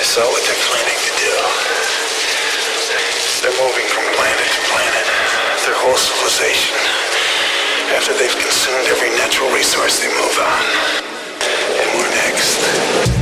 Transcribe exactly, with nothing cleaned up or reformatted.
So what they're planning to do, they're moving from planet to planet, their whole civilization. After they've consumed every natural resource, they move